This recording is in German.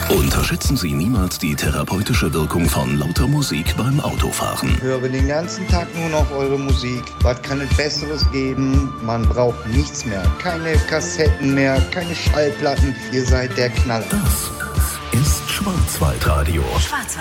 Unterschätzen Sie niemals die therapeutische Wirkung von lauter Musik beim Autofahren. Höre den ganzen Tag nur noch eure Musik. Was kann es Besseres geben? Man braucht nichts mehr. Keine Kassetten mehr, keine Schallplatten. Ihr seid der Knaller. Das ist Schwarzwaldradio.